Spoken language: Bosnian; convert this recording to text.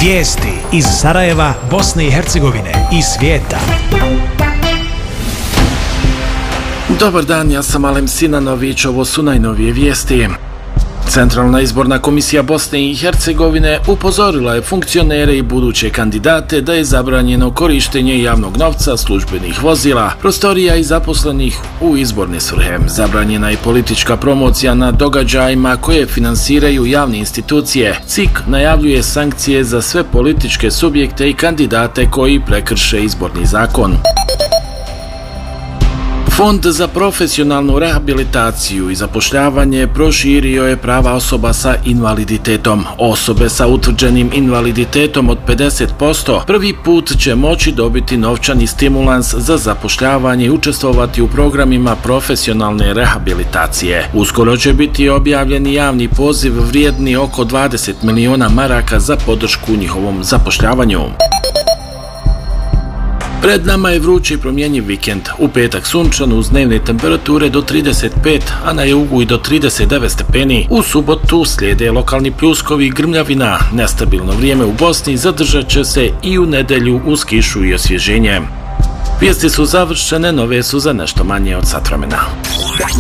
Vijesti iz Sarajeva, Bosne i Hercegovine i svijeta. Dobar dan, ja sam Alem Sinanović, ovo su najnovije vijesti. Centralna izborna komisija Bosne i Hercegovine upozorila je funkcionere i buduće kandidate da je zabranjeno korištenje javnog novca, službenih vozila, prostorija i zaposlenih u izborne svrhe. Zabranjena je politička promocija na događajima koje finansiraju javne institucije. CIK najavljuje sankcije za sve političke subjekte i kandidate koji prekrše izborni zakon. Fond za profesionalnu rehabilitaciju i zapošljavanje proširio je prava osoba sa invaliditetom. Osobe sa utvrđenim invaliditetom od 50% prvi put će moći dobiti novčani stimulans za zapošljavanje i učestvovati u programima profesionalne rehabilitacije. Uskoro će biti objavljeni javni poziv vrijedni oko 20 miliona maraka za podršku njihovom zapošljavanju. Pred nama je vrući i promjenjiv vikend. U petak sunčan uz dnevne temperature do 35, a na jugu i do 39 stepeni. U subotu slijede lokalni pljuskovi i grmljavina. Nestabilno vrijeme u Bosni zadržat će se i u nedjelju uz kišu i osvježenje. Vijesti su završene, nove su za nešto manje od sat vremena.